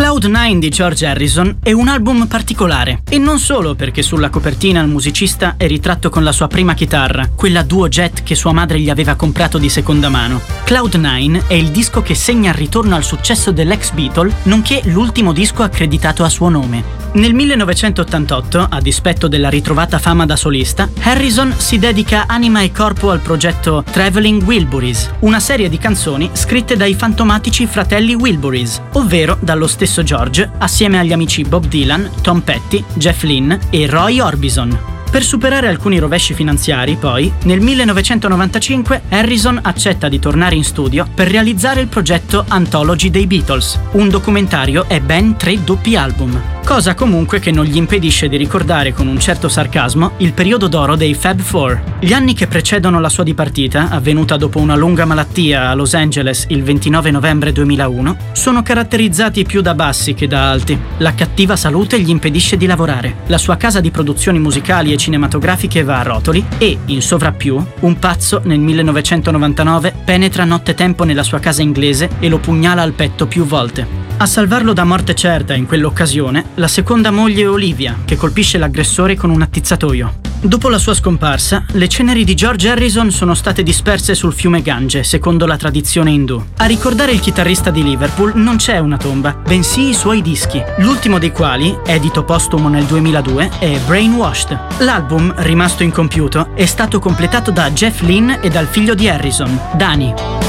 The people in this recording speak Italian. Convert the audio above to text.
Cloud9 di George Harrison è un album particolare, e non solo perché sulla copertina il musicista è ritratto con la sua prima chitarra, quella Duo Jet che sua madre gli aveva comprato di seconda mano. Cloud9 è il disco che segna il ritorno al successo dell'ex Beatle, nonché l'ultimo disco accreditato a suo nome. Nel 1988, a dispetto della ritrovata fama da solista, Harrison si dedica anima e corpo al progetto Traveling Wilburys, una serie di canzoni scritte dai fantomatici fratelli Wilburys, ovvero dallo stesso George, assieme agli amici Bob Dylan, Tom Petty, Jeff Lynne e Roy Orbison. Per superare alcuni rovesci finanziari, poi, nel 1995 Harrison accetta di tornare in studio per realizzare il progetto Anthology dei Beatles, un documentario e ben 3 doppi album. Cosa comunque che non gli impedisce di ricordare con un certo sarcasmo il periodo d'oro dei Fab Four. Gli anni che precedono la sua dipartita, avvenuta dopo una lunga malattia a Los Angeles il 29 novembre 2001, sono caratterizzati più da bassi che da alti. La cattiva salute gli impedisce di lavorare. La sua casa di produzioni musicali e cinematografiche va a rotoli e, in sovrappiù, un pazzo nel 1999 penetra nottetempo nella sua casa inglese e lo pugnala al petto più volte. A salvarlo da morte certa in quell'occasione, la seconda moglie Olivia, che colpisce l'aggressore con un attizzatoio. Dopo la sua scomparsa, le ceneri di George Harrison sono state disperse sul fiume Gange, secondo la tradizione indù. A ricordare il chitarrista di Liverpool non c'è una tomba, bensì i suoi dischi, l'ultimo dei quali, edito postumo nel 2002, è Brainwashed. L'album, rimasto incompiuto, è stato completato da Jeff Lynne e dal figlio di Harrison, Danny.